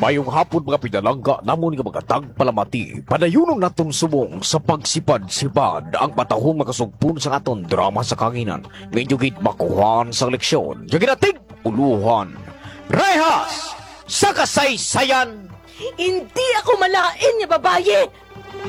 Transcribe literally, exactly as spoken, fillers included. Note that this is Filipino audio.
Mayong hapon mga pinalangga namon nga mga tagpalamati. Padayunon naton subong sa pagsipad-sipad ang patahong makasugpon sa aton drama sa kanginan. Medyo git makuhan sa leksyon. Yung ginatig uluhan. Rehas! Sa kasaysayan! Hindi ako malain nga babaye!